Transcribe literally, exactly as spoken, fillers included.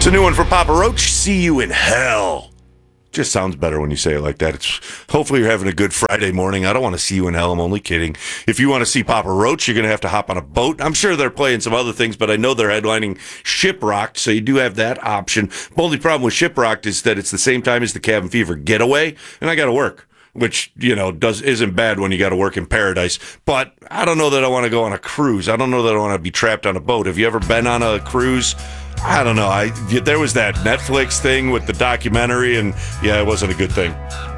a new one for Papa Roach. See you in hell. Just sounds better when you say it like that. It's hopefully you're having a good Friday morning. I don't want to see you in hell. I'm only kidding. If you want to see Papa Roach, you're going to have to hop on a boat. I'm sure they're playing some other things, but I know they're headlining Shiprocked, so you do have that option. The only problem with Shiprocked is that it's the same time as the Cabin Fever Getaway, and I got to work, which, you know, does isn't bad when you got to work in paradise. But I don't know that I want to go on a cruise. I don't know that I want to be trapped on a boat. Have you ever been on a cruise? I don't know. I there was that Netflix thing with the documentary, and yeah, it wasn't a good thing.